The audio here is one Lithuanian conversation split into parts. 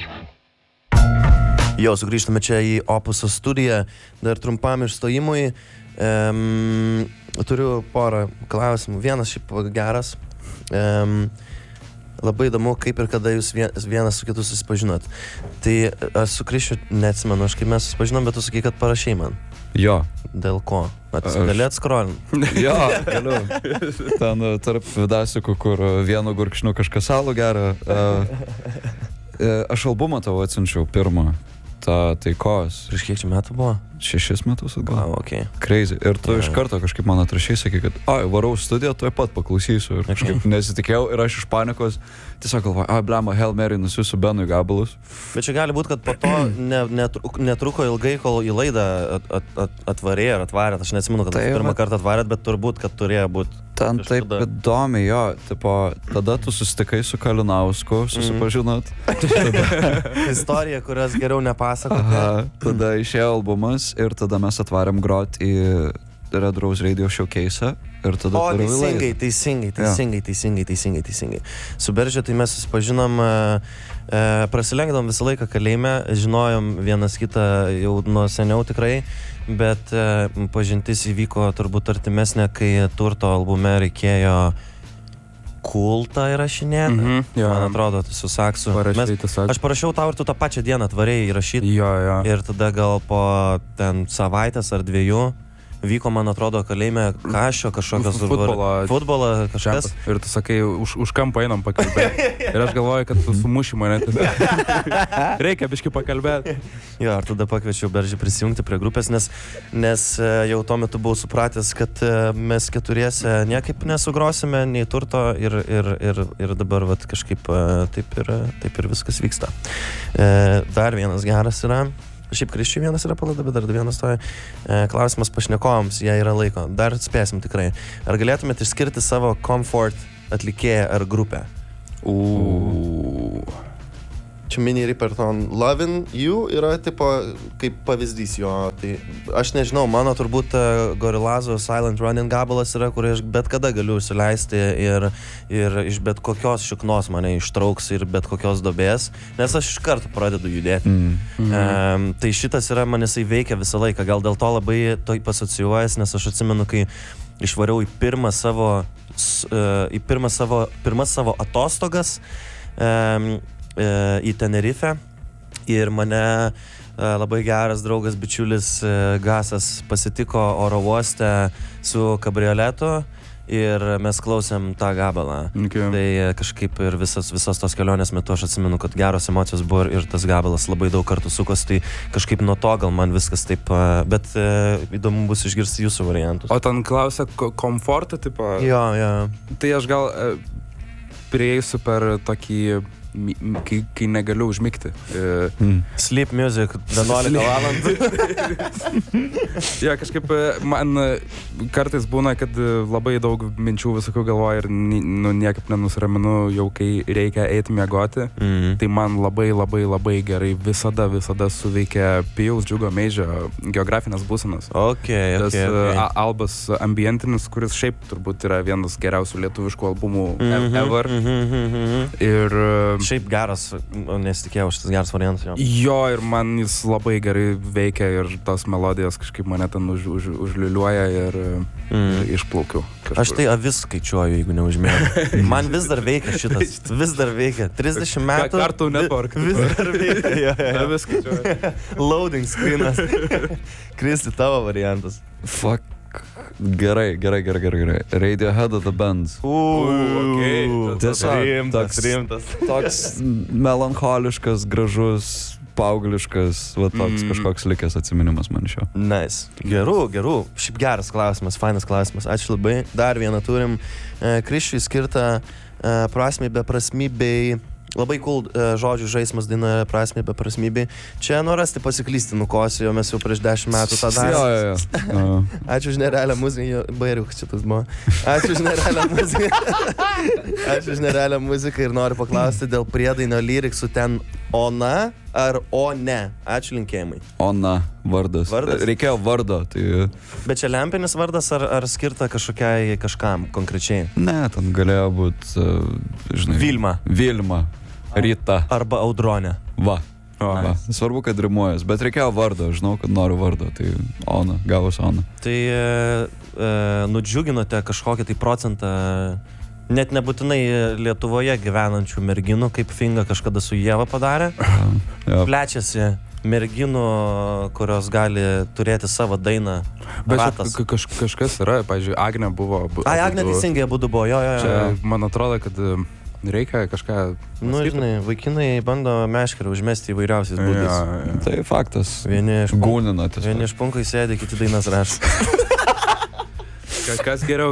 Jo, sugrįžtame čia į Opuso studiją, dar trumpam išstojimui. Turiu porą klausimų. Vienas šiaip geras. Labai įdomu, kaip ir kada jūs vienas su kitu susipažinot. Tai aš su Kriščiu neatsimenu, aš kaip mes susipažinom, bet tu sakai, kad parašai man. Jo. Dėl ko? Gali atskrolint? Jo, galiu. Ten tarp vidasikų, kur vienu gurkšniu kažkas salų gerą. Aš albumą tavo atsiunčiau pirmą. Ta taikos. Prieš kiek čia metų buvo? 6 metus atgal. Okay. Crazy. Ir tu iš karto kažkaip man atrašai, sakai, kad varau studiją, tuoj pat paklausysiu. Ir kažkaip nesitikėjau ir aš iš panikos tiesiog galvoju, blema, Hail Mary nusiųsiu Benui gabalus. Bet čia gali būti, kad po to netruko ilgai, kol į laidą atvarė ar atvarėt. Aš neatsimenu, kad pirmą kartą atvarėt, bet turbūt, kad turėjo būti. Ten taip įdomi, jo. Tipo, tada tu susitikai su Kalinausku, susipažinot. Istorija, kurios geriau nepasakoti. Tada išėjo albumas ir tada mes atvarėm grot į Red Rose Radio Showcase ir tada teisingai. Su Beržė tai mes susipažinom, prasilenkdavom visą laiką kalėjime, žinojom vienas kitą jau nuo seniau tikrai, bet pažintis įvyko turbūt artimesnė, kai Turto albume reikėjo kultą įrašinėti. Man atrodo, su Saksu. Aš parašiau tau ir tu tą pačią dieną atvarėjai įrašyti. Ir tada gal po ten savaitės ar 2 vyko, man atrodo, kalėjime kažkokios futbolą kažkas. Ir tu sakai, už kampą einam pakalbėti. Ir aš galvoju, kad tu sumuši mane. Reikia biškį pakalbėti. Jo, ir tada pakviečiau Beržį prisijungti prie grupės, nes jau tuo metu buvau supratęs, kad mes keturiese niekaip nesugrosime nei Turto ir dabar vat, kažkaip taip ir viskas vyksta. Dar vienas geras yra. Šiaip Kriščiui vienas yra palada, bet dar vienas toje klausimas pašnekovams, jei yra laiko. Dar spėsim tikrai. Ar galėtumėte išskirti savo comfort atlikėją ar grupę? Čia Mini Riperton Lovin' You yra tipo kaip pavyzdys jo. Tai aš nežinau, mano turbūt Gorillazo Silent Running gabalas yra, kurį aš bet kada galiu užsileisti ir iš bet kokios šiknos mane ištrauks ir bet kokios duobės, nes aš iš karto pradedu judėti. Tai šitas yra, man jisai veikia visą laiką, gal dėl to labai to pasocijuojas, nes aš atsimenu, kai išvariau į pirmas savo atostogas į Tenerife ir mane labai geras draugas, bičiulis Gasas pasitiko oro uoste su kabrioletu ir mes klausėm tą gabalą. Tai kažkaip ir visas tos kelionės metu aš atsimenu, kad geros emocijos buvo ir tas gabalas labai daug kartų sukos, tai kažkaip nuo to gal man viskas taip, bet įdomu bus išgirsti jūsų variantus. O ten klausia komfortą, tipo? Jo. Tai aš gal prieisiu per tokį kai negaliu užmigti. Sleep music, 11 valandų. Ja, kažkaip man kartais būna, kad labai daug minčių visokių galvoju ir niekaip nenusiraminu jau, kai reikia eiti miegoti. Tai man labai gerai visada suveikia Pijaus Džiugo Meižio Geografinės būsenos. Tas albas ambientinis, kuris šiaip turbūt yra vienas geriausių lietuviškų albumų ever. Ir šiaip geras, nesitikėjau šitas geras variantas. Jo, ir man jis labai gerai veikia ir tos melodijos kažkaip mane ten užliuliuoja ir išplaukiu. Kažkur. Aš tai avis skaičiuoju, jeigu neužmėgau. Man vis dar veikia šitas, vis dar veikia. 30 metų. Kartų network. Vis dar veikia. Avis skaičiuoju. Loading screenas. Kristi, tavo variantas. Fuck. Gerai. Radiohead of the Band. Tiesiog rimtas. Toks melancholiškas, gražus, paaugliškas, va toks kažkoks likęs atsiminimas man šio. Nice. Gerų. Šiaip geras klausimas, fainas klausimas. Ačiū labai. Dar vieną turim. Kriščiui skirtą prasmei beprasmybei. Labai cool žodžių žaismas daina prasmė beprasmybei. Čia norasti pasiklysti nukosiu, mes jau prieš 10 metų tą darėme. Jo. Ačiū už nerealią muziką. Bairiuk, šitas buvo. Ačiū už nerealią muziką ir noriu paklausti dėl priedainio lyriksų ten ona ar o ne. Ačiū linkėjimai. Ona, vardas. Reikėjo vardo. Tai... Bet čia lempinis vardas ar skirta kažkam konkrečiai? Ne, ten galėjo būti, žinai. Vilma. Rita. Arba Audronė. Va. Svarbu, kad rimuojas, bet reikėjo vardo, žinau, kad noriu vardo, tai Ona, gavus Ona. Tai nudžiuginote kažkokį tai procentą, net nebūtinai Lietuvoje gyvenančių merginų, kaip Finga kažkada su Ieva padarė. Plečiasi merginų, kurios gali turėti savo dainą. Bet kažkas yra, pavyzdžiui, Agnė buvo... Agnė teisingai abudu buvo, jo. Čia, man atrodo, kad reikia kažką... Nu, žinai, vaikinai bando meškerę užmesti įvairiausiais būdais. Ja. Tai faktas. Vieni iš punkai sėdi, kiti dainas rašo. Kas geriau?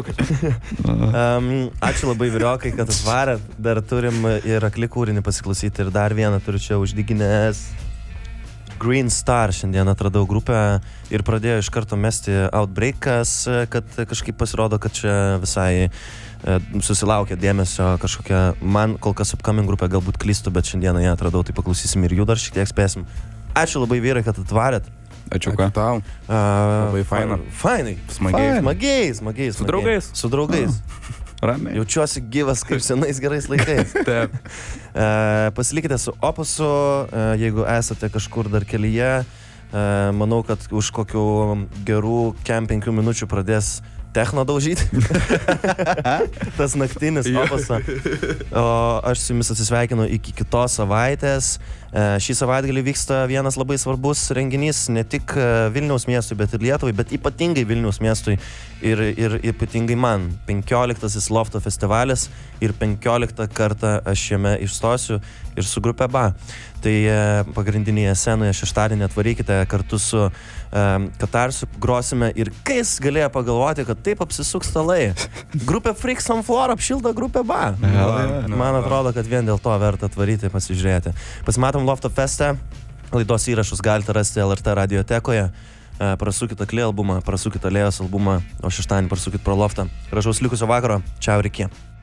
Ačiū labai Vyriokai, kad atvarėt. Dar turim ir akli kūrinį pasiklausyti. Ir dar vieną turiu čia uždiginęs. Green Star šiandien atradau grupę ir pradėjo iš karto mesti Outbreakas, kad kažkaip pasirodo, kad čia visai susilaukė dėmesio kažkokia, man kol kas upcoming grupė, galbūt klystu, bet šiandieną ją atradau, tai paklausysim ir jų dar šiek tiek spėsim. Ačiū labai Vyrai, kad atvarėt. Ačiū ką. Tau. Labai faina. Fainai. Smagiai. Su draugais. Su draugais. Ramiai. Jaučiuosi gyvas kaip senais gerais laikais. Taip. Pasilikite su Opusu, jeigu esate kažkur dar kelyje. Manau, kad už kokių gerų 5 minučių pradės techno daužyti. Tas naktinis Opuso. O aš su jumis atsisveikinu iki kitos savaitės. Šį savaitgalį vyksta vienas labai svarbus renginys ne tik Vilniaus miestui, bet ir Lietuvai, bet ypatingai Vilniaus miestui ir ypatingai man. 15. Lofto festivalis ir 15 kartą aš jame išstosiu ir su grupė BA. Tai pagrindinėje scenoje šeštadienį atvarykite kartu su Katarsiu, grosime ir kas galėjo pagalvoti, kad taip apsisuks stalai. Grupė Freaks on Floor apšildo grupė BA. Man atrodo, kad vien dėl to verta atvaryti, pasižiūrėti. Pasimatom Lofto feste, laidos įrašus galite rasti LRT radiotekoje. Prasukit Akli albumą, prasukit Alėjos albumą, o šeštadienį prasukit pro Loftą. Gražaus likusio vakaro, čiau ir iki.